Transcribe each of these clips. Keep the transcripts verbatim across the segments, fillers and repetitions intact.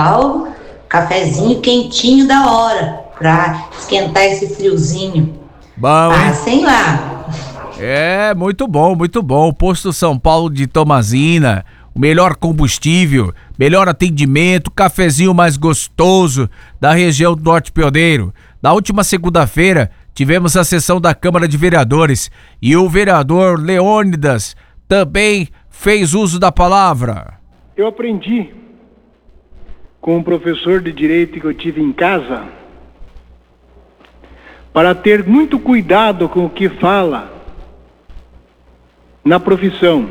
Paulo, cafezinho quentinho da hora, pra esquentar esse friozinho. Bom, hein? Passem lá. É, muito bom, muito bom. O Posto São Paulo de Tomazina, o melhor combustível, melhor atendimento, cafezinho mais gostoso da região do Norte Pioneiro. Na última segunda-feira, tivemos a sessão da Câmara de Vereadores e o vereador Leônidas também fez uso da palavra. Eu aprendi com um professor de direito que eu tive em casa para ter muito cuidado com o que fala na profissão.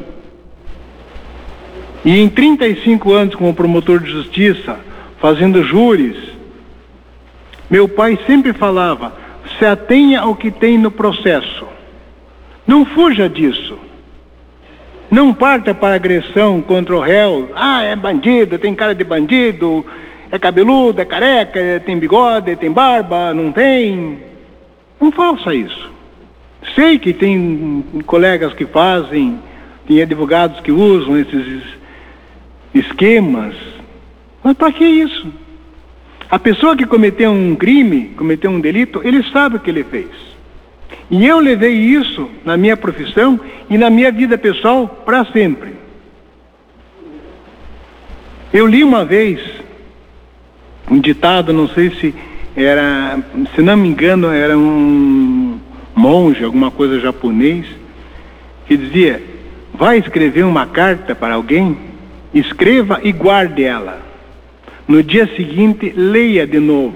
E em trinta e cinco anos como promotor de justiça, fazendo júris, meu pai sempre falava: se atenha ao que tem no processo. Não fuja disso. Não parta para agressão contra o réu. Ah, é bandido, tem cara de bandido, é cabeludo, é careca, tem bigode, tem barba, não tem. Não faça isso. Sei que tem colegas que fazem, tem advogados que usam esses esquemas, mas para que isso? A pessoa que cometeu um crime, cometeu um delito, ele sabe o que ele fez. E eu levei isso na minha profissão e na minha vida pessoal para sempre. Eu li uma vez um ditado, não sei se era, se não me engano, era um monge, alguma coisa japonês, que dizia: vai escrever uma carta para alguém, escreva e guarde ela. No dia seguinte, leia de novo,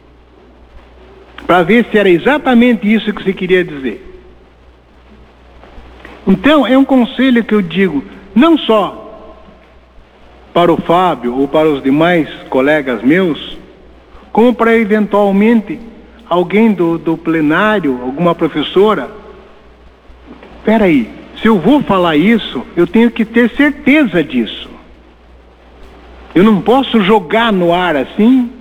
para ver se era exatamente isso que você queria dizer. Então, é um conselho que eu digo, não só para o Fábio ou para os demais colegas meus, como para eventualmente alguém do, do plenário, alguma professora. Espera aí, se eu vou falar isso, eu tenho que ter certeza disso. Eu não posso jogar no ar assim.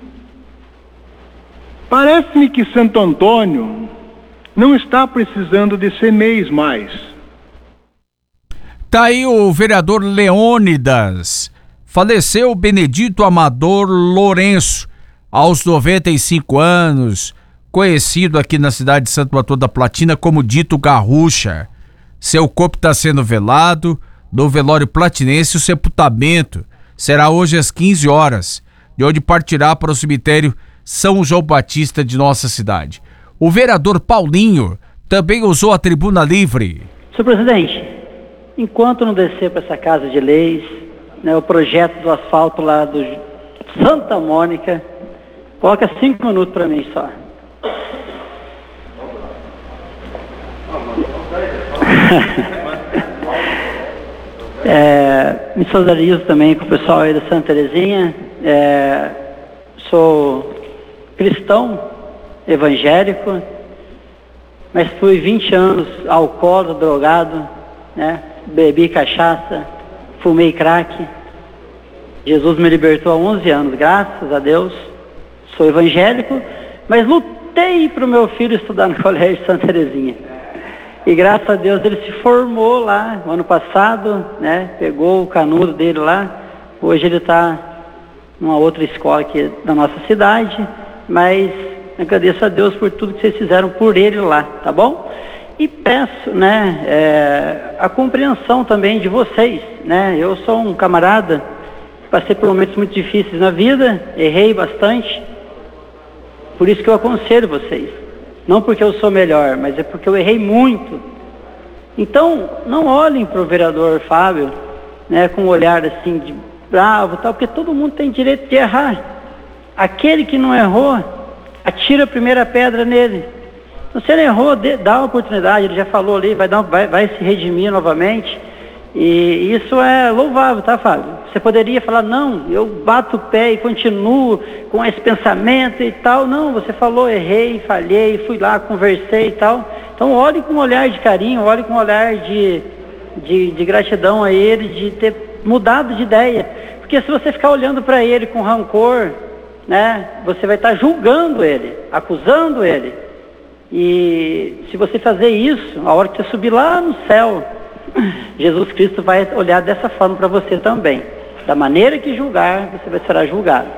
Parece-me que Santo Antônio não está precisando de semeis mais. Tá aí o vereador Leônidas. Faleceu Benedito Amador Lourenço, aos noventa e cinco anos, conhecido aqui na cidade de Santo Antônio da Platina como Dito Garrucha. Seu corpo está sendo velado no velório platinense. O sepultamento será hoje às quinze horas, de onde partirá para o cemitério São João Batista de nossa cidade. O vereador Paulinho também usou a tribuna livre. Senhor presidente, enquanto não descer para essa casa de leis, né, o projeto do asfalto lá do Santa Mônica, coloca cinco minutos para mim só. É, me solidarizo também com o pessoal aí da Santa Terezinha. É, sou cristão, evangélico, mas fui vinte anos alcoólatra, drogado, né? Bebi cachaça, fumei crack. Jesus me libertou há onze anos, graças a Deus. Sou evangélico, mas lutei para o meu filho estudar no Colégio Santa Terezinha. E graças a Deus ele se formou lá no ano passado, né? Pegou o canudo dele lá. Hoje ele está numa outra escola aqui da nossa cidade, mas agradeço a Deus por tudo que vocês fizeram por ele lá, tá bom? E peço, né, é, a compreensão também de vocês, né? Eu sou um camarada, passei por momentos muito difíceis na vida, errei bastante, por isso que eu aconselho vocês. Não porque eu sou melhor, mas é porque eu errei muito. Então, não olhem para o vereador Fábio, né, com um olhar assim de bravo, tal, porque todo mundo tem direito de errar. Aquele que não errou, atira a primeira pedra nele. Então, se ele errou, dê, dá a oportunidade, ele já falou ali, vai, dar, vai, vai se redimir novamente. E isso é louvável, tá, Fábio? Você poderia falar: não, eu bato o pé e continuo com esse pensamento e tal. Não, você falou: errei, falhei, fui lá, conversei e tal. Então olhe com um olhar de carinho, olhe com um olhar de, de, de gratidão a ele, de ter mudado de ideia. Porque se você ficar olhando para ele com rancor, né, você vai estar julgando ele, acusando ele. E se você fazer isso, a hora que você subir lá no céu, Jesus Cristo vai olhar dessa forma para você também. Da maneira que julgar, você vai ser julgado.